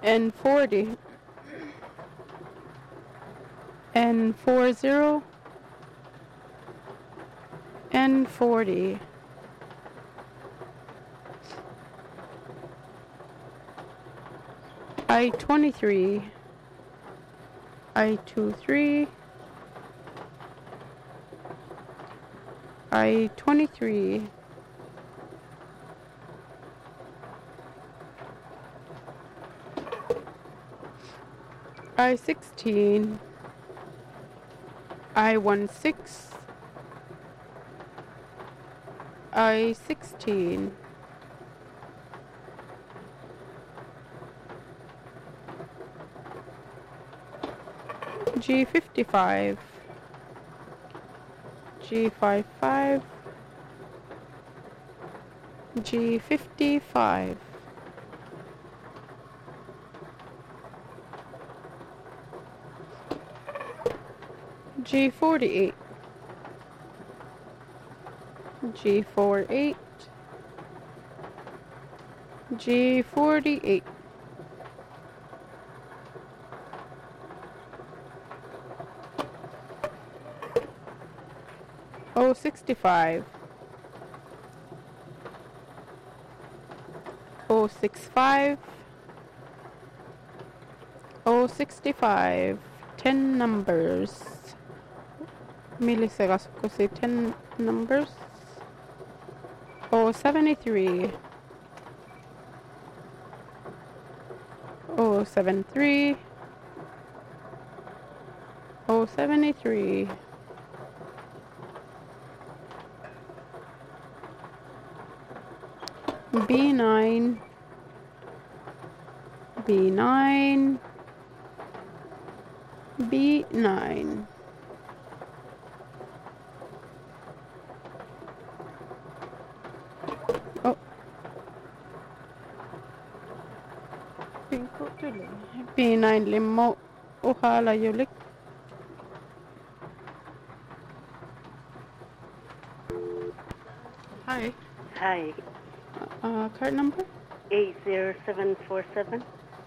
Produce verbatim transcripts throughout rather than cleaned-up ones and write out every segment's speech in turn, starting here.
N forty, N forty, N forty, I twenty-three, I twenty-three, I twenty-three, I sixteen, I sixteen, I sixteen, G fifty-five, G fifty-five, G fifty-five, G forty-eight, G forty-eight, G forty-eight, O sixty-five, O sixty-five, O sixty-five, ten numbers. Millisegas ko say ten numbers. O seventy-three, O seventy-three, O seventy-three, B nine, B nine, B nine, oh, pinko tuloy. B nine limo, uhala yulik. Hi. Hi. Uh, card number? eight zero seven four seven.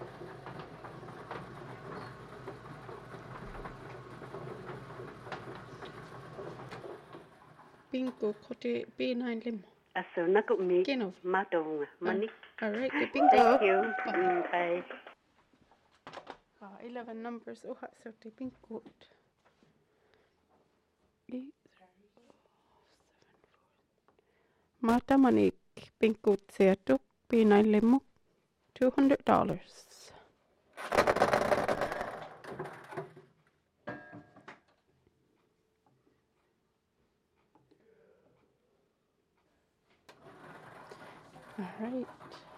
Bingo, kote B nine limo. Aso nako mi Kinov. matong mani. Uh, all right, good bingo. Thank you. Bye. Mm, bye. Uh, eleven numbers. Oh, so the bingo. Eight, Mata Manik, bingo Seatuk, B nine limo, two hundred dollars. All right.